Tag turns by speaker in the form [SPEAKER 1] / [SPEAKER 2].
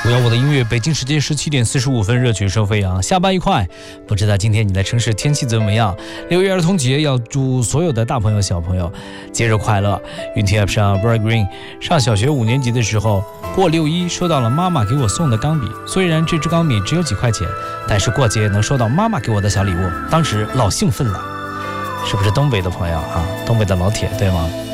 [SPEAKER 1] 我要我的音乐，北京时间17点45分，热曲收飞扬，下班愉快。不知道今天你的城市天气怎么样？6月儿童节要祝所有的大朋友小朋友节日快乐。云听 App 上 Bright Green 上小学5年级的时候，过6·1收到了妈妈给我送的钢笔，虽然这支钢笔只有几块钱，但是过节能收到妈妈给我的小礼物，当时老兴奋了。是不是东北的朋友啊？东北的老铁对吗？